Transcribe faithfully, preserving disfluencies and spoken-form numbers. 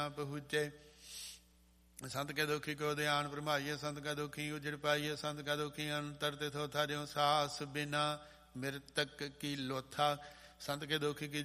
ਨਾ ਪਹੁੰਚੇ। ਸੰਤ ਕੇ ਦੁਖੀ ਕੋ ਧਿਆਨ ਭਰਮਾਈਏ, ਸੰਤ ਕਾ ਦੁਖੀ ਉਜੜ ਪਾਈਏ, ਸੰਤ ਕਾ ਦੁਖੀ ਅੰਤਰ ਤਿਥੋ ਥਾਰਿਓ ਸਾਸ ਬਿਨਾ ਮ੍ਰਿਤਕ ਕੀ ਲੋਥਾ। ਸੰਤ ਕੇ ਦੁਖੀ ਕੀ